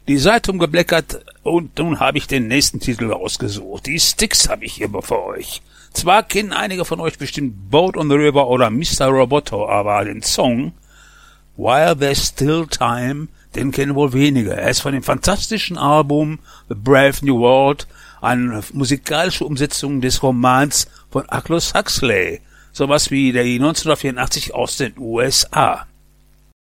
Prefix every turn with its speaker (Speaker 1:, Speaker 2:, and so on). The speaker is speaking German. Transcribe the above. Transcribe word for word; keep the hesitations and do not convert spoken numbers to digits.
Speaker 1: die Seite umgeblättert und nun habe ich den nächsten Titel rausgesucht. Die Styx habe ich hier für euch. Zwar kennen einige von euch bestimmt Boat on the River oder Mister Roboto, aber den Song While There's Still Time, den kennen wohl wenige. Er ist von dem fantastischen Album The Brave New World, eine musikalische Umsetzung des Romans von Aldous Huxley, sowas wie der neunzehnhundertvierundachtzig aus den U S A.